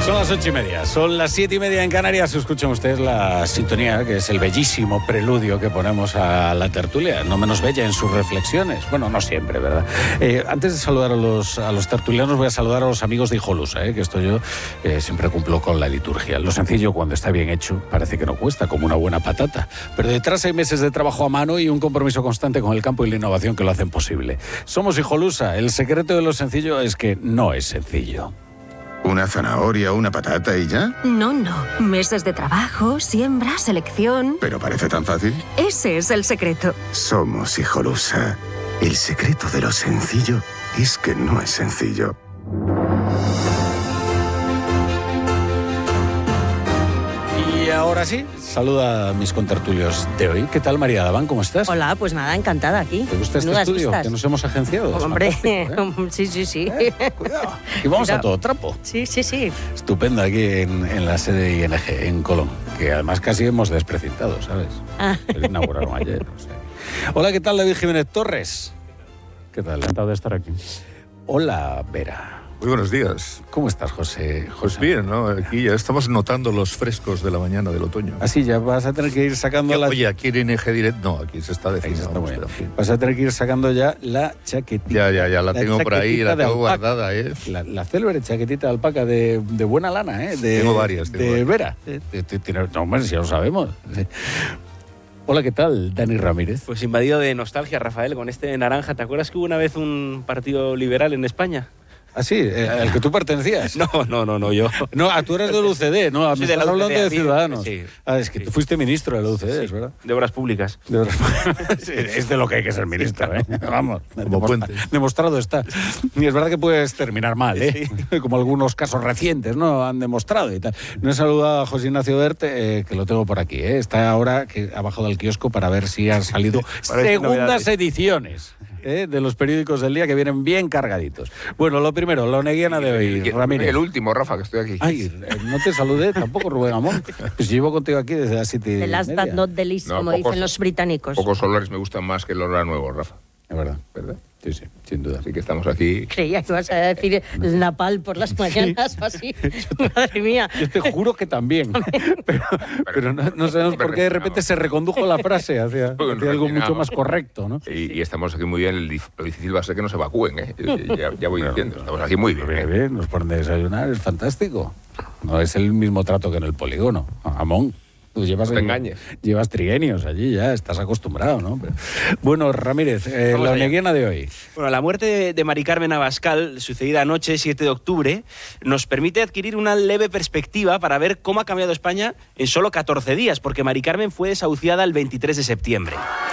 Son las 8:30, son las 7:30 en Canarias. Escuchen ustedes la sintonía, que es el bellísimo preludio que ponemos a la tertulia, no menos bella en sus reflexiones. Bueno, no siempre, ¿verdad? Antes de saludar a los tertulianos, voy a saludar a los amigos de Hijolusa, que esto yo siempre cumplo con la liturgia. Lo sencillo, cuando está bien hecho, parece que no cuesta, como una buena patata. Pero detrás hay meses de trabajo a mano y un compromiso constante con el campo y la innovación que lo hacen posible. Somos Hijolusa. El secreto de lo sencillo es que no es sencillo. ¿Una zanahoria, una patata y ya? No. Meses de trabajo, siembra, selección... ¿Pero parece tan fácil? Ese es el secreto. Somos Hijolusa. El secreto de lo sencillo es que no es sencillo. Y ahora sí, saluda a mis contertulios de hoy. ¿Qué tal, María Daván? ¿Cómo estás? Hola, pues nada, encantada aquí. ¿Te gusta este estudio que nos hemos agenciado? Hombre, fantástico, sí. Cuidado. Y vamos a todo trapo. Sí. Estupendo aquí en la sede ING, en Colón, que además casi hemos desprecintado, ¿sabes? Lo inauguraron ayer. O sea. Hola, ¿qué tal, David Jiménez Torres? ¿Qué tal? Encantado de estar aquí. Hola, Vera. Muy buenos días. ¿Cómo estás, José? Pues bien, ¿no? Aquí ya estamos notando los frescos de la mañana del otoño. Así ya vas a tener que ir sacando la... Oye, aquí en ING Direct, no, aquí se está Ahí definiendo. está muy bien. Vas a tener que ir sacando ya la chaquetita. Ya, la tengo por ahí, la tengo guardada, ¿eh? La célebre chaquetita de alpaca de buena lana, ¿eh? Tengo varias. De Vera. No, hombre, si ya lo sabemos. Sí. Hola, ¿qué tal, Dani Ramírez? Pues invadido de nostalgia, Rafael, con este naranja. ¿Te acuerdas que hubo una vez un partido liberal en España? Ah, sí, al que tú pertenecías. No, yo. No, tú eres del UCD, ¿no? Sí, Me de la estás hablando UCD, de Ciudadanos. sí. Es que tú fuiste ministro de la UCD, ¿es verdad? De obras públicas. Sí, es de lo que hay que ser ministro, ¿eh? Vamos, Como Puente. Demostrado está. Y es verdad que puedes terminar mal, ¿eh? Sí. Como algunos casos recientes, ¿no? Han demostrado y tal. No he saludado a José Ignacio Berte, que lo tengo por aquí, ¿eh? Está ahora que ha bajado del kiosco para ver si han salido segundas ediciones de los periódicos del día, que vienen bien cargaditos. Bueno, lo primero, la oneguiana de hoy, Ramírez. El último, Rafa, que estoy aquí. Ay, no te saludé tampoco, Rubén Amón. Pues llevo contigo aquí desde las 7:30. The last but not the least, como dicen los británicos. Pocos solares me gustan más que los nuevos, Rafa. Es verdad. ¿Verdad? Sí, sin duda. Así que estamos aquí. Creía que ibas a decir el napal por las mañanas o así. Madre mía. Yo te juro que también. pero no sabemos por qué de repente se recondujo la frase hacia algo mucho más correcto, ¿no? Y estamos aquí muy bien. Lo difícil va a ser que no se evacúen, ¿eh? Ya voy diciendo. Estamos aquí muy bien. Bien, nos ponen de desayunar, es fantástico. No es el mismo trato que en el polígono. Amón. Tú llevas, no te engañes. Llevas trienios allí, ya estás acostumbrado, ¿no? Bueno, Ramírez, la oneguiana de hoy. Bueno, la muerte de Mari Carmen Abascal, sucedida anoche, 7 de octubre, nos permite adquirir una leve perspectiva para ver cómo ha cambiado España en solo 14 días, porque Mari Carmen fue desahuciada el 23 de septiembre.